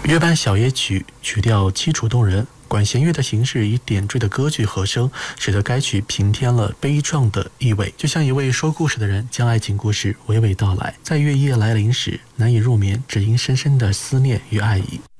乐版小夜曲曲调凄楚动人，管弦乐的形式以点缀的歌剧和声，使得该曲平添了悲壮的意味，就像一位说故事的人将爱情故事娓娓道来。在月夜来临时，难以入眠，只因深深的思念与爱意。